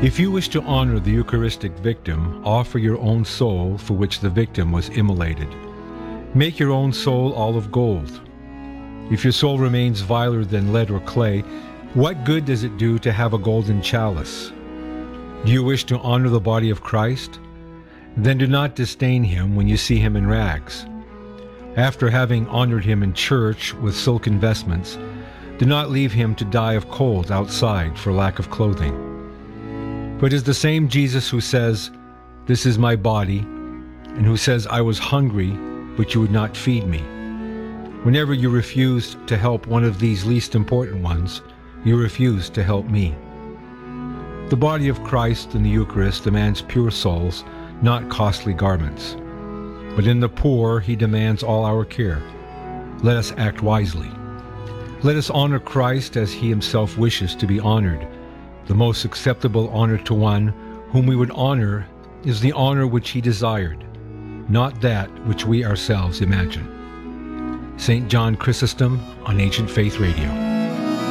If you wish to honor the Eucharistic victim, offer your own soul for which the victim was immolated. Make your own soul all of gold. If your soul remains viler than lead or clay, what good does it do to have a golden chalice? Do you wish to honor the body of Christ? Then do not disdain him when you see him in rags. After having honored him in church with silken vestments, do not leave him to die of cold outside for lack of clothing. For it is the same Jesus who says, "This is my body," and who says, "I was hungry, but you would not feed me." Whenever you refuse to help one of these least important ones, you refuse to help me. The body of Christ in the Eucharist demands pure souls, not costly garments. But in the poor, he demands all our care. Let us act wisely. Let us honor Christ as he himself wishes to be honored. The most acceptable honor to one whom we would honor is the honor which he desired, not that which we ourselves imagine. St. John Chrysostom on Ancient Faith Radio.